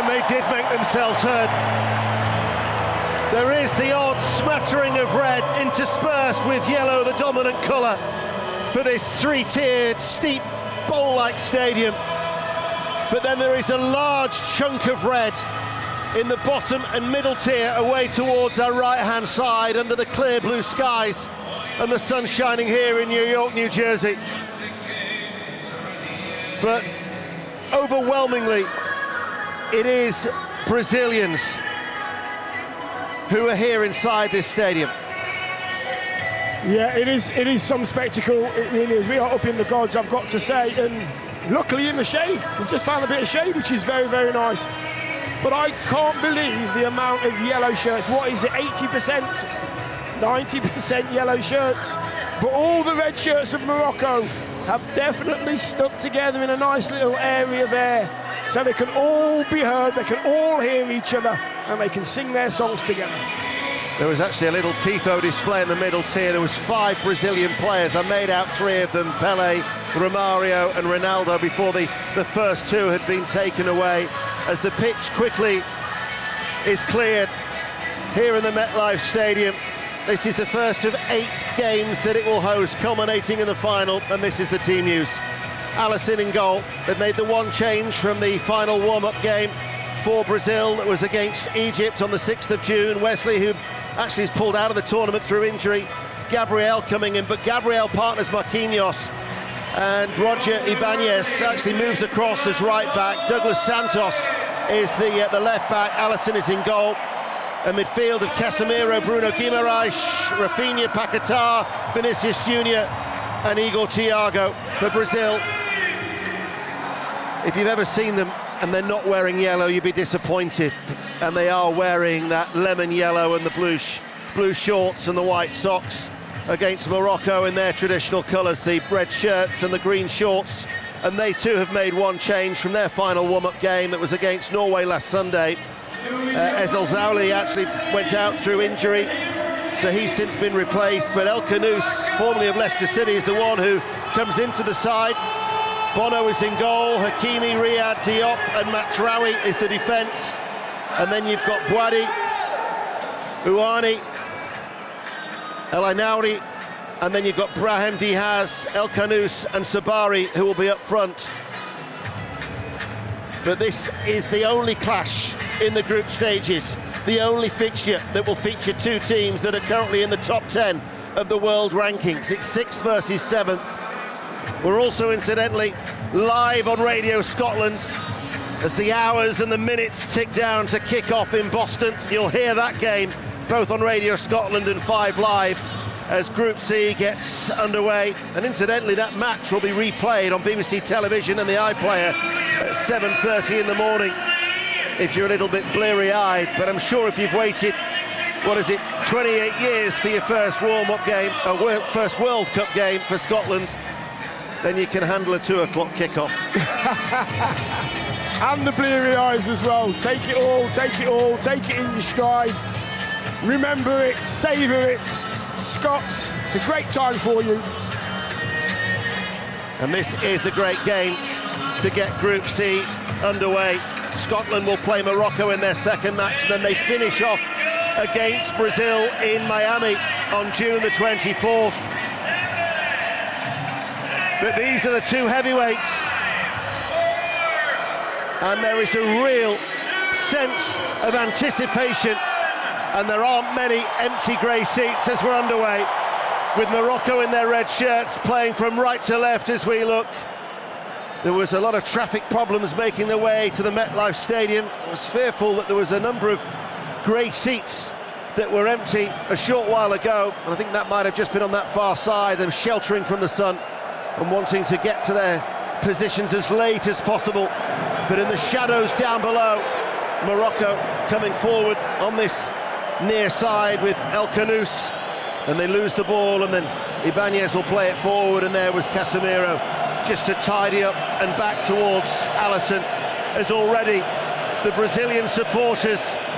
and they did make themselves heard. There is the odd smattering of red interspersed with yellow, the dominant colour for this three-tiered, steep, bowl-like stadium. But then there is a large chunk of red in the bottom and middle tier away towards our right-hand side under the clear blue skies and the sun shining here in New York, New Jersey. But overwhelmingly, it is Brazilians who are here inside this stadium. Yeah, it is some spectacle. It really is. We are up in the gods, I've got to say, and luckily in the shade. We've just found a bit of shade, which is very, very nice. But I can't believe the amount of yellow shirts. What is it, 80%? 90% yellow shirts. But all the red shirts of Morocco have definitely stuck together in a nice little area there. So they can all be heard, they can all hear each other, and they can sing their songs together. There was actually a little tifo display in the middle tier. There was 5 Brazilian players. I made out 3 of them, Pelé, Romario and Ronaldo, before the first 2 had been taken away. As the pitch quickly is cleared here in the MetLife Stadium. This is the first of 8 games that it will host, culminating in the final, and this is the team news. Alisson in goal. They've made the one change from the final warm-up game for Brazil that was against Egypt on the 6th of June. Wesley, who actually is pulled out of the tournament through injury. Gabriel coming in, but Gabriel partners Marquinhos, and Roger Ibanez actually moves across as right back. Douglas Santos is the left back. Alisson is in goal. A midfield of Casemiro, Bruno Guimaraes, Rafinha, Paquetá, Vinicius Junior and Igor Thiago for Brazil. If you've ever seen them and they're not wearing yellow, you'd be disappointed. And they are wearing that lemon yellow and the blue shorts and the white socks against Morocco in their traditional colours, the red shirts and the green shorts. And they too have made one change from their final warm-up game that was against Norway last Sunday. Ezel Zauli actually went out through injury, so he's since been replaced. But El Khanous, formerly of Leicester City, is the one who comes into the side. Bono is in goal, Hakimi, Riyad, Diop and Matraoui is the defence. And then you've got Boadi, Ouani, El Ainaouri, and then you've got Brahim Diaz, El Khanous and Sabari who will be up front. But this is the only clash in the group stages, the only fixture that will feature 2 teams that are currently in the top 10 of the world rankings. It's 6th versus 7th. We're also incidentally live on Radio Scotland as the hours and the minutes tick down to kick off in Boston. You'll hear that game both on Radio Scotland and 5 Live as Group C gets underway. And incidentally, that match will be replayed on BBC Television and the iPlayer at 7:30 in the morning if you're a little bit bleary-eyed. But I'm sure if you've waited, 28 years for your first warm-up game, first World Cup game for Scotland, then you can handle a 2 o'clock kickoff. And the bleary eyes as well. Take it all, take it all, take it in your stride. Remember it, savour it. Scots, it's a great time for you. And this is a great game to get Group C underway. Scotland will play Morocco in their second match, and then they finish off against Brazil in Miami on June the 24th. But these are the 2 heavyweights. And there is a real sense of anticipation, and there aren't many empty grey seats as we're underway, with Morocco in their red shirts playing from right to left as we look. There was a lot of traffic problems making their way to the MetLife Stadium. I was fearful that there was a number of grey seats that were empty a short while ago, and I think that might have just been on that far side, them sheltering from the sun and wanting to get to their positions as late as possible. But in the shadows down below, Morocco coming forward on this near side with El Khanous, and they lose the ball, and then Ibanez will play it forward, and there was Casemiro just to tidy up and back towards Alisson, as already the Brazilian supporters